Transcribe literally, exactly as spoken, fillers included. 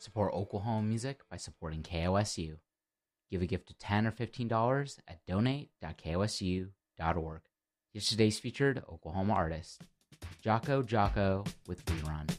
Support Oklahoma music by supporting K O S U. Give a gift of ten dollars or fifteen dollars at donate dot k o s u dot org. Here's today's featured Oklahoma artist, Jocko Jocko with Rerun.